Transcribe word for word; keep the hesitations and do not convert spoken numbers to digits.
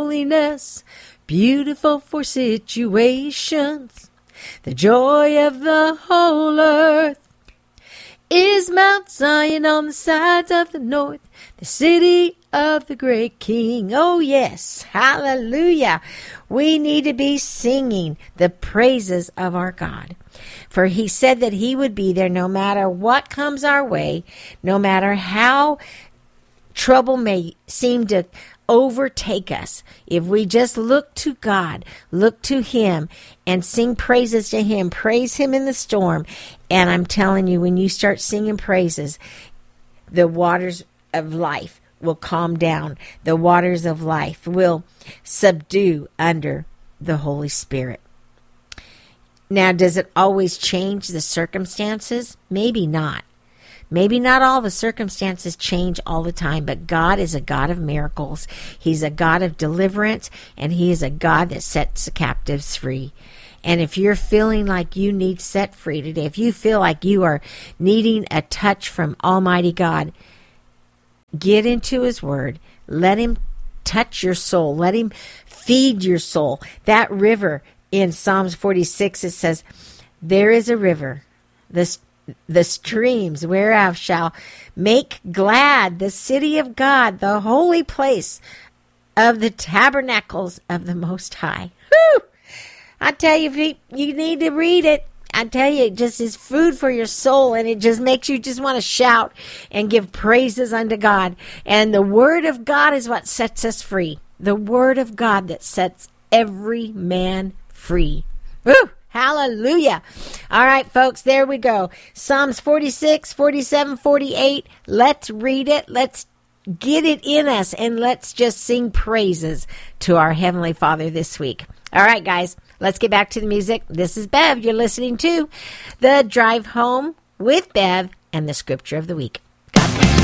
holiness, beautiful for situations. The joy of the whole earth is Mount Zion on the sides of the north, the city of the great King. Oh, yes. Hallelujah. We need to be singing the praises of our God. For he said that he would be there no matter what comes our way, no matter how trouble may seem to overtake us. If we just look to God, look to him, and sing praises to him, praise him in the storm. And I'm telling you, when you start singing praises, the waters of life will calm down. The waters of life will subdue under the Holy Spirit. Now, does it always change the circumstances? Maybe not. Maybe not all the circumstances change all the time, but God is a God of miracles. He's a God of deliverance, and he is a God that sets the captives free. And if you're feeling like you need set free today, if you feel like you are needing a touch from Almighty God, get into his word. Let him touch your soul. Let him feed your soul. That river in Psalms forty-six, it says, there is a river, the, the streams whereof shall make glad the city of God, the holy place of the tabernacles of the Most High. Whew! I tell you, if you, you need to read it. I tell you, it just is food for your soul, and it just makes you just want to shout and give praises unto God. And the Word of God is what sets us free. The Word of God that sets every man free. Woo! Hallelujah. All right, folks, there we go. Psalms forty-six, forty-seven, forty-eight. Let's read it. Let's get it in us, and let's just sing praises to our Heavenly Father this week. All right, guys. Let's get back to the music. This is Bev. You're listening to The Drive Home with Bev and the Scripture of the Week.